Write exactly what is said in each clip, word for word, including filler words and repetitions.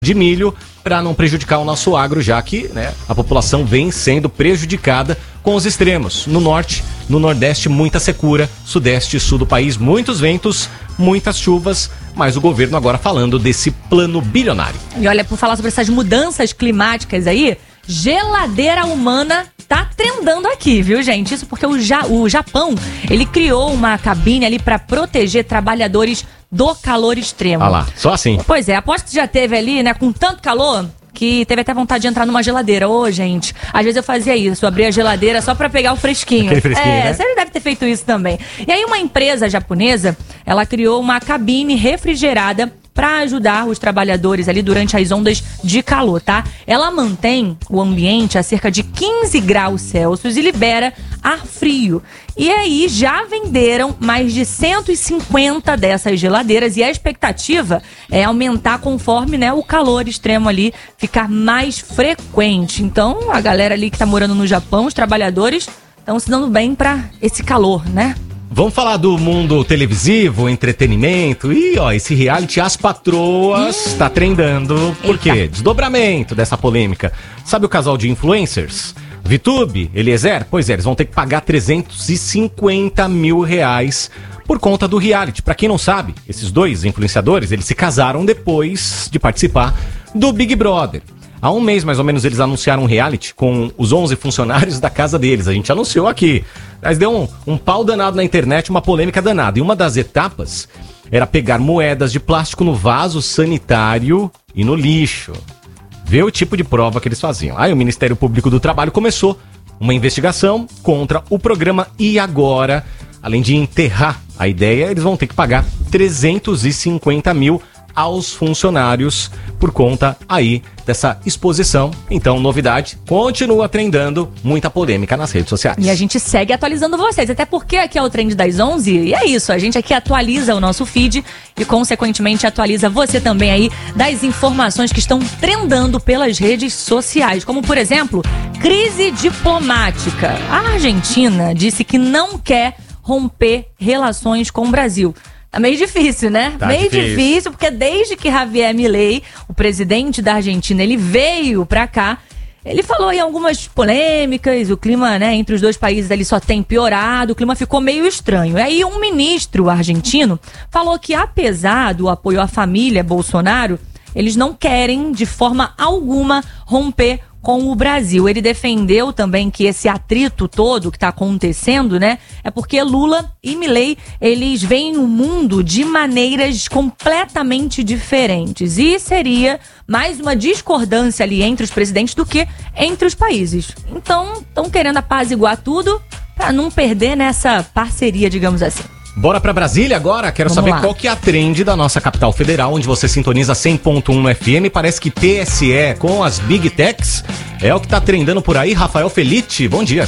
de milho para não prejudicar o nosso agro, já que, né, a população vem sendo prejudicada com os extremos. No norte, no nordeste, muita secura, sudeste e sul do país, muitos ventos, muitas chuvas, mas o governo agora falando desse plano bilionário. E olha, por falar sobre essas mudanças climáticas aí, geladeira humana tá trendando aqui, viu, gente? Isso porque o, ja- o Japão, ele criou uma cabine ali para proteger trabalhadores do calor extremo. Ah lá, só assim. Pois é, aposto que já teve ali, né, com tanto calor, que teve até vontade de entrar numa geladeira. Ô, gente, às vezes eu fazia isso, eu abria a geladeira só pra pegar o fresquinho. Aquele fresquinho, é, né? Você deve ter feito isso também. E aí uma empresa japonesa, ela criou uma cabine refrigerada para ajudar os trabalhadores ali durante as ondas de calor, tá? Ela mantém o ambiente a cerca de quinze graus Celsius e libera ar frio. E aí já venderam mais de cento e cinquenta dessas geladeiras e a expectativa é aumentar conforme, né, o calor extremo ali ficar mais frequente. Então a galera ali que tá morando no Japão, os trabalhadores, estão se dando bem para esse calor, né? Vamos falar do mundo televisivo, entretenimento. E, ó, esse reality As Patroas tá trendando. Por Eita. quê? Desdobramento dessa polêmica. Sabe o casal de influencers? Vitube, Eliezer? Pois é, eles vão ter que pagar trezentos e cinquenta mil reais por conta do reality. Pra quem não sabe, esses dois influenciadores, eles se casaram depois de participar do Big Brother. Há um mês, mais ou menos, eles anunciaram um reality com os onze funcionários da casa deles. A gente anunciou aqui. Mas deu um, um pau danado na internet, uma polêmica danada. E uma das etapas era pegar moedas de plástico no vaso sanitário e no lixo. Ver o tipo de prova que eles faziam. Aí o Ministério Público do Trabalho começou uma investigação contra o programa E Agora. Além de enterrar a ideia, eles vão ter que pagar trezentos e cinquenta mil aos funcionários por conta aí dessa exposição. Então, novidade, continua trendando, muita polêmica nas redes sociais. E a gente segue atualizando vocês, até porque aqui é o Trend das onze, e é isso, a gente aqui atualiza o nosso feed e, consequentemente, atualiza você também aí das informações que estão trendando pelas redes sociais, como, por exemplo, crise diplomática. A Argentina disse que não quer romper relações com o Brasil. Tá meio difícil, né? Tá meio difícil. difícil, porque desde que Javier Milei, o presidente da Argentina, ele veio pra cá, ele falou em algumas polêmicas, o clima, né, entre os dois países ali só tem piorado, o clima ficou meio estranho. E aí um ministro argentino falou que, apesar do apoio à família Bolsonaro, eles não querem, de forma alguma, romper com o Brasil. Ele defendeu também que esse atrito todo que está acontecendo, né, é porque Lula e Milei, eles veem o mundo de maneiras completamente diferentes. E seria mais uma discordância ali entre os presidentes do que entre os países. Então, estão querendo apaziguar tudo para não perder nessa parceria, digamos assim. Bora pra Brasília agora? Quero Vamos saber lá. qual que é a trend da nossa capital federal, onde você sintoniza cem ponto um no F M. Parece que T S E com as Big Techs é o que tá trendando por aí. Rafael Felite, bom dia.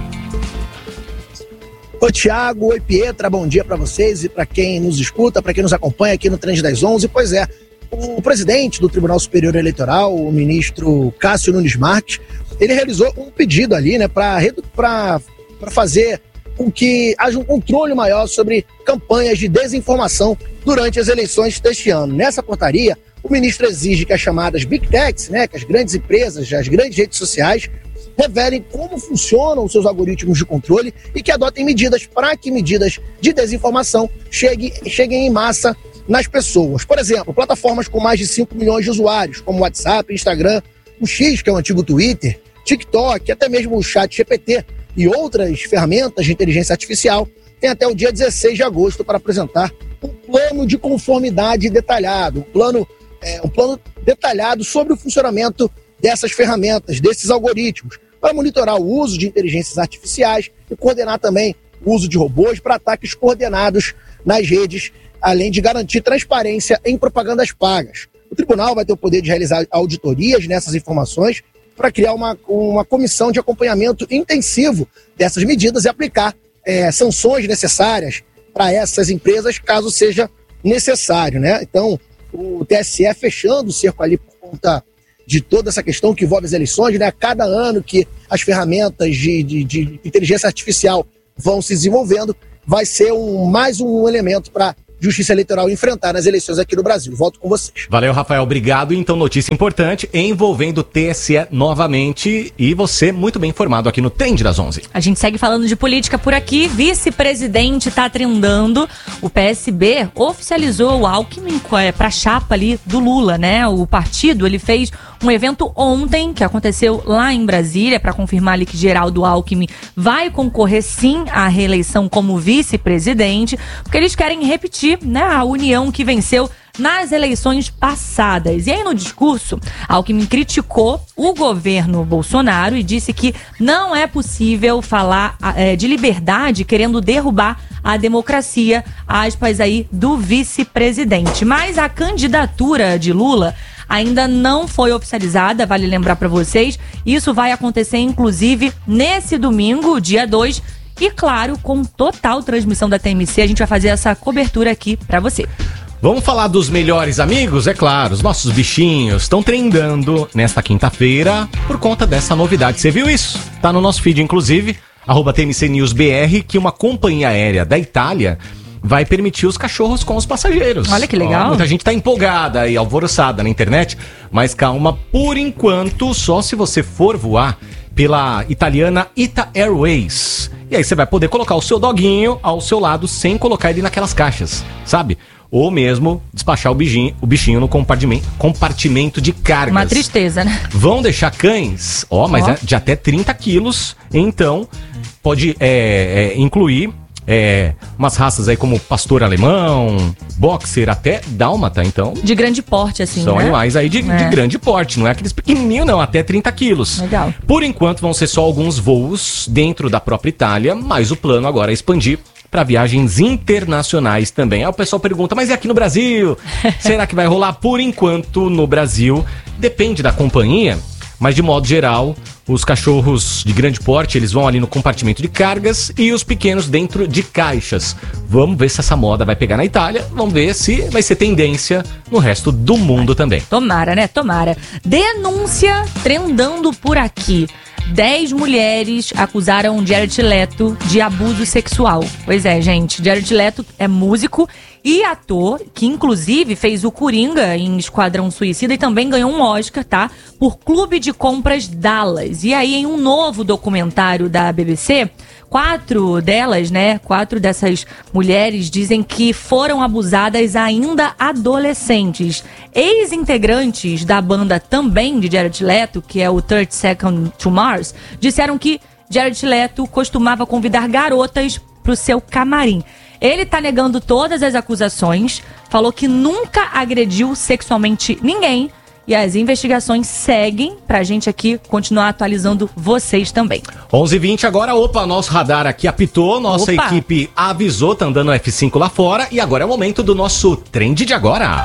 Oi, Thiago. Oi, Pietra. Bom dia pra vocês e pra quem nos escuta, pra quem nos acompanha aqui no Trend das onze. Pois é, o presidente do Tribunal Superior Eleitoral, o ministro Cássio Nunes Marques, ele realizou um pedido ali, né, pra, pra, pra fazer com que haja um controle maior sobre campanhas de desinformação durante as eleições deste ano. Nessa portaria, o ministro exige que as chamadas Big Techs, né, que as grandes empresas, as grandes redes sociais, revelem como funcionam os seus algoritmos de controle e que adotem medidas para que medidas de desinformação cheguem, cheguem em massa nas pessoas. Por exemplo, plataformas com mais de cinco milhões de usuários, como WhatsApp, Instagram, o X, que é o antigo Twitter, TikTok, até mesmo o Chat G P T, e outras ferramentas de inteligência artificial, tem até o dia dezesseis de agosto para apresentar um plano de conformidade detalhado, um plano, é, um plano detalhado sobre o funcionamento dessas ferramentas, desses algoritmos, para monitorar o uso de inteligências artificiais e coordenar também o uso de robôs para ataques coordenados nas redes, além de garantir transparência em propagandas pagas. O tribunal vai ter o poder de realizar auditorias nessas informações para criar uma, uma comissão de acompanhamento intensivo dessas medidas e aplicar é, sanções necessárias para essas empresas, caso seja necessário, né? Então, o T S E fechando o cerco ali por conta de toda essa questão que envolve as eleições, né? Cada ano que as ferramentas de, de, de inteligência artificial vão se desenvolvendo, vai ser um, mais um elemento para Justiça Eleitoral enfrentar nas eleições aqui no Brasil. Volto com vocês. Valeu, Rafael. Obrigado. Então, notícia importante envolvendo o T S E novamente. E você muito bem informado aqui no Trend das onze. A gente segue falando de política por aqui. Vice-presidente tá trendando. O P S B oficializou o Alckmin para a chapa ali do Lula, né? O partido, ele fez um evento ontem, que aconteceu lá em Brasília, para confirmar ali que Geraldo Alckmin vai concorrer sim à reeleição como vice-presidente, porque eles querem repetir, né, a união que venceu nas eleições passadas. E aí no discurso, Alckmin criticou o governo Bolsonaro e disse que não é possível falar é, de liberdade querendo derrubar a democracia, aspas aí, do vice-presidente. Mas a candidatura de Lula ainda não foi oficializada, vale lembrar para vocês. Isso vai acontecer, inclusive, nesse domingo, dia dois. E, claro, com total transmissão da T M C, a gente vai fazer essa cobertura aqui para você. Vamos falar dos melhores amigos? É claro, os nossos bichinhos estão trendando nesta quinta-feira por conta dessa novidade. Você viu isso? Tá no nosso feed, inclusive, arroba T M C News B R, que uma companhia aérea da Itália vai permitir os cachorros com os passageiros. Olha que legal. Ó, muita gente tá empolgada e alvoroçada na internet, mas calma, por enquanto, só se você for voar pela italiana Ita Airways. E aí você vai poder colocar o seu doguinho ao seu lado sem colocar ele naquelas caixas, sabe? Ou mesmo despachar o bichinho, o bichinho no compartimento, compartimento de cargas. Uma tristeza, né? Vão deixar cães, ó, mas Ó. é de até trinta quilos, então pode é, é, incluir é, umas raças aí como pastor alemão, boxer, até dálmata, então De grande porte, assim, são né? animais aí de, É. de grande porte, não é aqueles pequenininhos não, até trinta quilos. Legal. Por enquanto vão ser só alguns voos dentro da própria Itália, mas o plano agora é expandir para viagens internacionais também. Aí o pessoal pergunta, mas e aqui no Brasil? Será que vai rolar? Por enquanto, no Brasil, depende da companhia, mas de modo geral, os cachorros de grande porte, eles vão ali no compartimento de cargas e os pequenos dentro de caixas. Vamos ver se essa moda vai pegar na Itália, vamos ver se vai ser tendência no resto do mundo também. Tomara, né? Tomara. Denúncia trendando por aqui. Dez mulheres acusaram Jared Leto de abuso sexual. Pois é, gente. Jared Leto é músico e ator, que inclusive fez o Coringa em Esquadrão Suicida e também ganhou um Oscar, tá? Por Clube de Compras Dallas. E aí, em um novo documentário da B B C, quatro delas, né? Quatro dessas mulheres dizem que foram abusadas ainda adolescentes. Ex-integrantes da banda também de Jared Leto, que é o thirty Seconds to Mars, disseram que Jared Leto costumava convidar garotas pro seu camarim. Ele tá negando todas as acusações, falou que nunca agrediu sexualmente ninguém. E as investigações seguem pra gente aqui continuar atualizando vocês também. onze e vinte agora, opa, nosso radar aqui apitou, nossa Opa. equipe avisou, tá andando F cinco lá fora e agora é o momento do nosso Trend de Agora.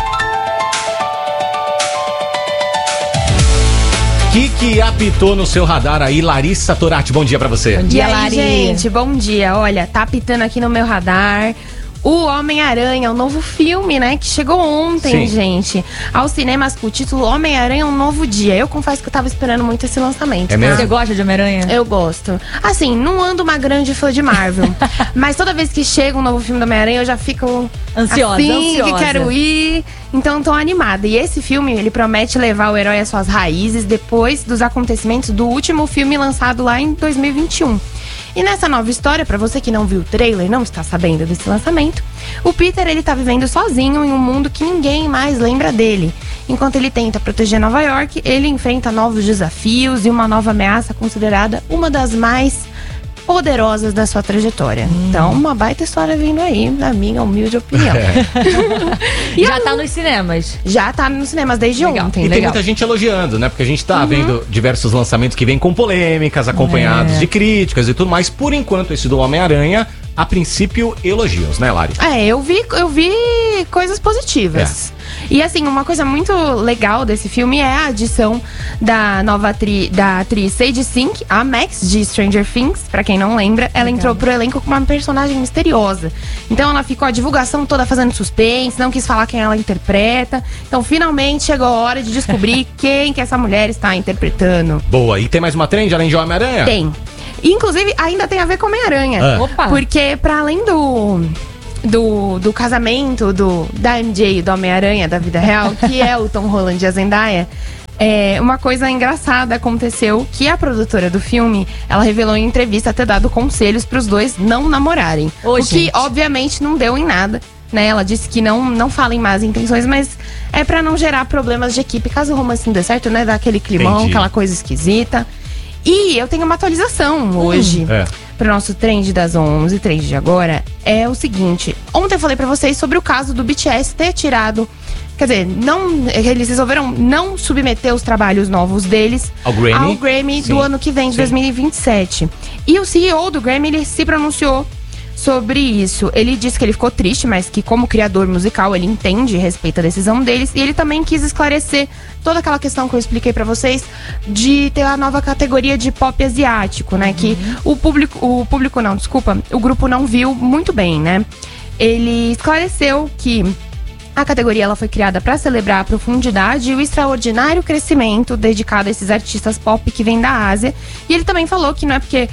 Que que apitou no seu radar aí, Larissa Torati? Bom dia pra você. Bom E dia, aí, Lari. gente, bom dia. Olha, tá apitando aqui no meu radar o Homem-Aranha, o novo filme, né? Que chegou ontem, Sim. gente, aos cinemas com o título Homem-Aranha Um Novo Dia. Eu confesso que eu tava esperando muito esse lançamento. É mesmo? Você gosta de Homem-Aranha? Eu gosto. Assim, não ando uma grande fã de Marvel. Mas toda vez que chega um novo filme do Homem-Aranha, eu já fico Ansiosa, assim, ansiosa. que quero ir. Então tô animada. E esse filme, ele promete levar o herói às suas raízes depois dos acontecimentos do último filme lançado lá em dois mil e vinte e um. E nessa nova história, pra você que não viu o trailer, não está sabendo desse lançamento, o Peter, ele tá vivendo sozinho em um mundo que ninguém mais lembra dele. Enquanto ele tenta proteger Nova York, ele enfrenta novos desafios e uma nova ameaça considerada uma das mais poderosas da sua trajetória. Hum. Então, uma baita história vindo aí, na minha humilde opinião. E Já eu- tá nos cinemas. Já tá nos cinemas desde Legal. ontem. E tem Legal. muita gente elogiando, né? Porque a gente tá vendo diversos lançamentos que vêm com polêmicas, acompanhados É. de críticas e tudo mais. Por enquanto, esse do Homem-Aranha, a princípio, elogios, né, Lari? É, eu vi, eu vi coisas positivas. E assim, uma coisa muito legal desse filme é a adição da nova atri da atriz Sadie Sink, a Max de Stranger Things, pra quem não lembra. Ela Legal. entrou pro elenco com uma personagem misteriosa. Então ela ficou a divulgação toda fazendo suspense, não quis falar quem ela interpreta. Então finalmente chegou a hora de descobrir quem que essa mulher está interpretando. Boa. E tem mais uma trend além de Homem-Aranha? Tem. Inclusive, ainda tem a ver com Homem-Aranha. Ah. Opa. Porque, pra além do, do, do casamento do, da M J e do Homem-Aranha da vida real, que é o Tom Holland e a Zendaya, é, uma coisa engraçada aconteceu, que a produtora do filme, ela revelou em entrevista ter dado conselhos pros dois não namorarem. Ô, o gente. que, obviamente, não deu em nada, né? Ela disse que não, não fala em más intenções, mas é pra não gerar problemas de equipe, caso o romance não dê certo, né? Dar aquele climão, Entendi. aquela coisa esquisita. E eu tenho uma atualização hoje. É. Pro nosso trend das onze, trend de agora, é o seguinte. Ontem eu falei pra vocês sobre o caso do B T S ter tirado... Quer dizer, não, eles resolveram não submeter os trabalhos novos deles Ao Grammy? ao Grammy Sim. do ano que vem, de Sim. dois mil e vinte e sete. E o C E O do Grammy, ele se pronunciou sobre isso. Ele disse que ele ficou triste, mas que como criador musical, ele entende e respeita a decisão deles. E ele também quis esclarecer toda aquela questão que eu expliquei pra vocês de ter a nova categoria de pop asiático, né? Uhum. Que o público, o público não, desculpa, o grupo não viu muito bem, né? Ele esclareceu que a categoria ela foi criada para celebrar a profundidade e o extraordinário crescimento dedicado a esses artistas pop que vêm da Ásia. E ele também falou que não é porque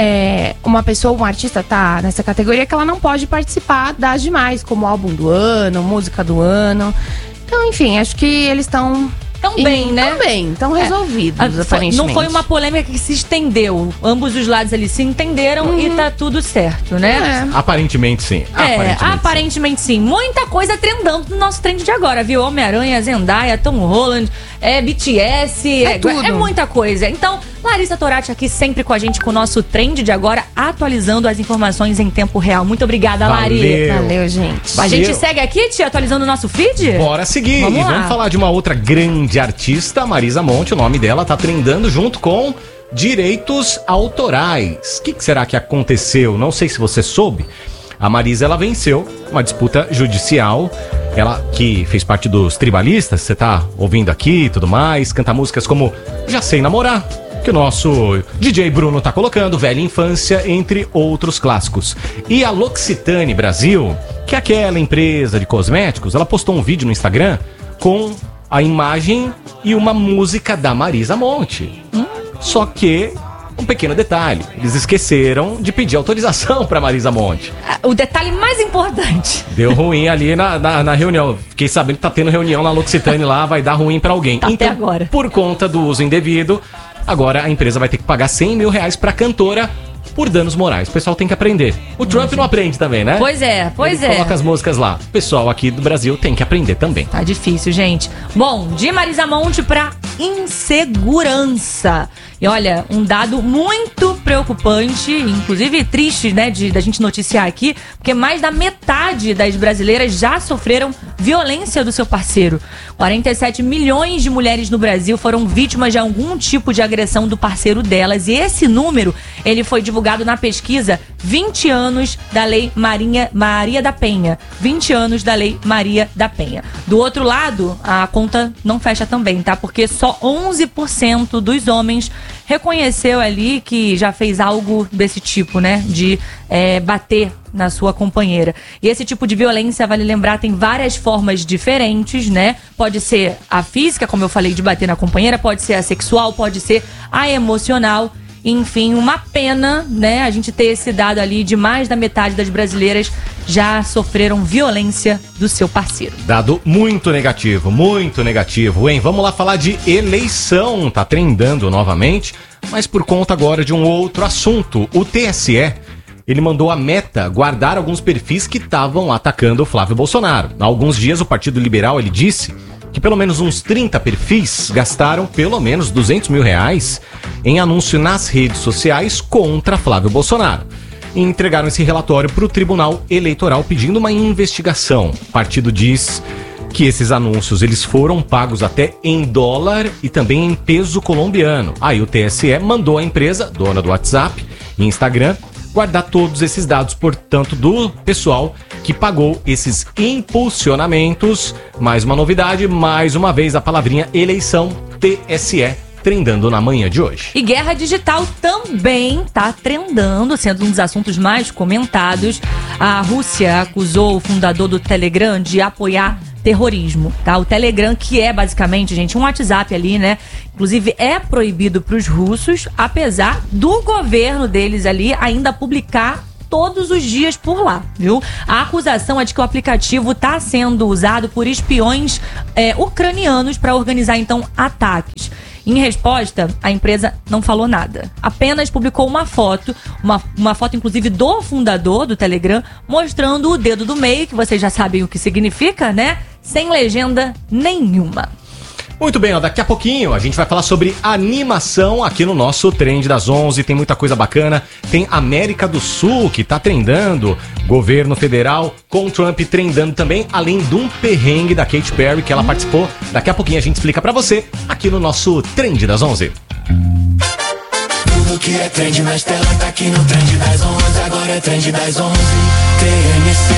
é, uma pessoa, um artista tá nessa categoria que ela não pode participar das demais, como álbum do ano, música do ano. Então, enfim, acho que eles estão... Tão bem, né? Tão bem, estão resolvidos, Ah, foi- aparentemente. não foi uma polêmica que se estendeu. Ambos os lados ali se entenderam e tá tudo certo, né? É. Aparentemente sim. É, Aparentemente, aparentemente, sim. Muita coisa trendando no nosso trend de agora, viu? Homem-Aranha, Zendaya, Tom Holland, é B T S, é, É tudo. é muita coisa. Então, Larissa Torati aqui sempre com a gente com o nosso trend de agora, atualizando as informações em tempo real. Muito obrigada, Lari. Valeu. Valeu, gente. A gente Eu- segue aqui, tia, atualizando o nosso feed? Bora seguir. Vamos E lá. vamos falar de uma outra grande artista, Marisa Monte. O nome dela tá trendando junto com direitos autorais. O que, que será que aconteceu? Não sei se você soube. A Marisa, ela venceu uma disputa judicial. Ela que fez parte dos tribalistas, você tá ouvindo aqui e tudo mais, canta músicas como Já Sei Namorar, que o nosso D J Bruno tá colocando, Velha Infância, entre outros clássicos. E a L'Occitane Brasil, que é aquela empresa de cosméticos, ela postou um vídeo no Instagram com a imagem e uma música da Marisa Monte. Hum? Só que, um pequeno detalhe, eles esqueceram de pedir autorização pra Marisa Monte. O detalhe mais importante. Deu ruim ali na, na, na reunião. Fiquei sabendo que tá tendo reunião na L'Occitane lá, vai dar ruim pra alguém. Tá até Então, agora. por conta do uso indevido, agora a empresa vai ter que pagar cem mil reais pra cantora por danos morais. O pessoal tem que aprender. O Trump não aprende também, né? Pois é, pois Ele é. coloca as músicas lá. O pessoal aqui do Brasil tem que aprender também. Tá difícil, gente. Bom, de Marisa Monte pra insegurança. E olha, um dado muito preocupante, inclusive triste, né, de da gente noticiar aqui, porque mais da metade das brasileiras já sofreram violência do seu parceiro. quarenta e sete milhões de mulheres no Brasil foram vítimas de algum tipo de agressão do parceiro delas. E esse número, ele foi divulgado na pesquisa vinte anos da Lei Marinha, Maria da Penha. vinte anos da Lei Maria da Penha. Do outro lado, a conta não fecha também, tá? Porque só onze por cento dos homens reconheceu ali que já fez algo desse tipo, né? De é, bater na sua companheira. E esse tipo de violência, vale lembrar, tem várias formas diferentes, né? Pode ser a física, como eu falei, de bater na companheira, pode ser a sexual, pode ser a emocional. Enfim, uma pena, né, a gente ter esse dado ali de mais da metade das brasileiras já sofreram violência do seu parceiro. Dado muito negativo, muito negativo, hein? Vamos lá falar de eleição. Tá trendando novamente, mas por conta agora de um outro assunto. O T S E, ele mandou a Meta guardar alguns perfis que estavam atacando o Flávio Bolsonaro. Há alguns dias o Partido Liberal, ele disse que pelo menos uns trinta perfis gastaram pelo menos duzentos mil reais em anúncio nas redes sociais contra Flávio Bolsonaro. E entregaram esse relatório para o Tribunal Eleitoral pedindo uma investigação. O partido diz que esses anúncios eles foram pagos até em dólar e também em peso colombiano. Aí o T S E mandou a empresa, dona do WhatsApp e Instagram, guardar todos esses dados, portanto, do pessoal que pagou esses impulsionamentos. Mais uma novidade, mais uma vez a palavrinha eleição, T S E, trendando na manhã de hoje. E guerra digital também tá trendando, sendo um dos assuntos mais comentados. A Rússia acusou o fundador do Telegram de apoiar terrorismo, tá? O Telegram, que é basicamente, gente, um WhatsApp ali, né? Inclusive é proibido para os russos, apesar do governo deles ali ainda publicar todos os dias por lá, viu? A acusação é de que o aplicativo está sendo usado por espiões é, ucranianos para organizar, então, ataques. Em resposta, a empresa não falou nada. Apenas publicou uma foto, uma, uma foto inclusive do fundador do Telegram, mostrando o dedo do meio, que vocês já sabem o que significa, né? Sem legenda nenhuma. Muito bem, ó, daqui a pouquinho a gente vai falar sobre animação aqui no nosso Trend das onze. Tem muita coisa bacana. Tem América do Sul que tá trendando. Governo federal com Trump trendando também. Além de um perrengue da Katy Perry que ela participou. Daqui a pouquinho a gente explica pra você aqui no nosso Trend das onze. Tudo que é trend na tela tá aqui no Trend das onze. Agora é Trend das onze. T M C.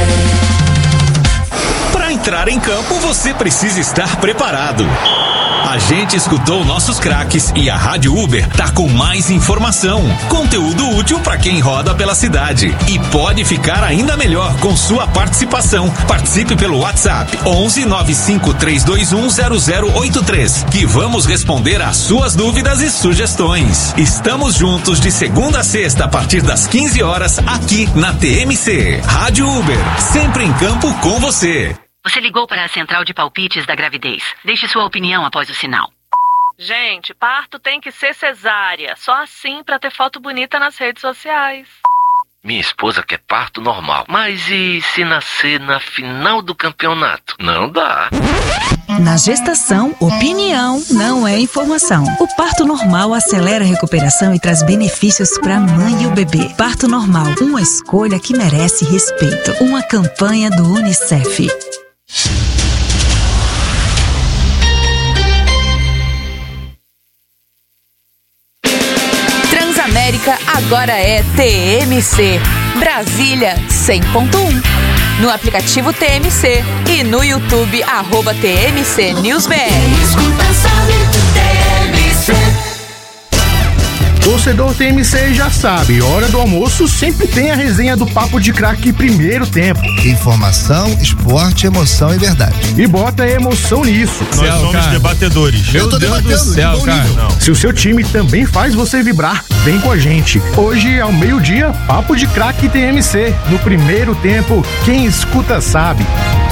Para entrar em campo, você precisa estar preparado. A gente escutou nossos craques e a Rádio Uber tá com mais informação, conteúdo útil para quem roda pela cidade e pode ficar ainda melhor com sua participação. Participe pelo WhatsApp onze nove cinco três dois um zero zero oito três, que vamos responder às suas dúvidas e sugestões. Estamos juntos de segunda a sexta a partir das quinze horas aqui na T M C. Rádio Uber, sempre em campo com você. Você ligou para a central de palpites da gravidez. Deixe sua opinião após o sinal. Gente, parto tem que ser cesárea. Só assim para ter foto bonita nas redes sociais. Minha esposa quer parto normal. Mas e se nascer na final do campeonato? Não dá. Na gestação, opinião não é informação. O parto normal acelera a recuperação e traz benefícios para a mãe e o bebê. Parto normal, uma escolha que merece respeito. Uma campanha do Unicef. Transamérica agora é T M C. Brasília cem ponto um. No aplicativo T M C e no YouTube, arroba T M C News B R. Torcedor T M C já sabe, hora do almoço sempre tem a resenha do Papo de Craque Primeiro Tempo. Informação, esporte, emoção e verdade. E bota emoção nisso. Nós céu, somos cara. debatedores. Meu Deus do céu, cara. Não. Se o seu time também faz você vibrar, vem com a gente. Hoje, ao meio-dia, Papo de Craque T M C. No Primeiro Tempo, quem escuta sabe.